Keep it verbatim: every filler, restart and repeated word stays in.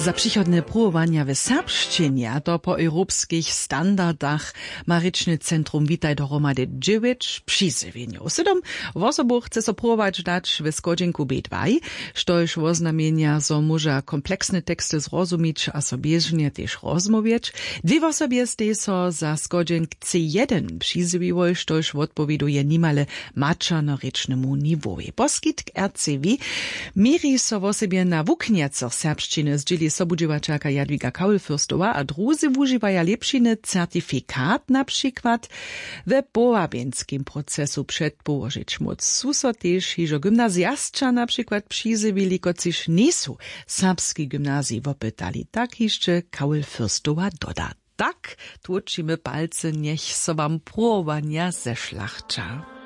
Za przychodne próbowania w serbszczynie, a to po europejskich standardach ma Ryczne Centrum Witaj dohromady dziewięć przyzywieniów. Sydom w osobu chce so próbować dać w skodzinku B dwa, sztoż oznamienia, so może kompleksne teksty zrozumieć, a so bieżnie też rozmawiać. Dwie osobie ste so za skodzink C jeden przyzywiło, sztoż odpowieduje nimale macza na rycznemu niwoje. Poskitk R C W miri so w osobie na wukniacach serbszczyny zdzieli sobudziwaczaka Jadwiga Kaulfürstowa, a druzy używają lepsziny certyfikat, na przykład w połabienskim procesu przedpołożyć moc. Suso też, hiżo gimnazjastcza na przykład przyzywili, kociż nisu serbski gimnazji wopytali. Tak jeszcze Kaulfürstowa doda. Tak, tłuczymy palce, niech so wam próbowania zeszlachcza.